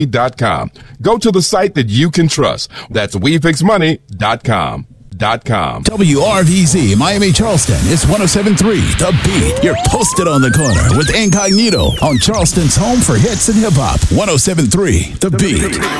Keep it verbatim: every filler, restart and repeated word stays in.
dot com. Go to the site that you can trust. That's we fix money dot com. Dot com. W R V Z Miami Charleston is one oh seven point three The Beat. You're posted on the corner with Incognito on Charleston's home for hits and hip hop. one oh seven point three The Beat.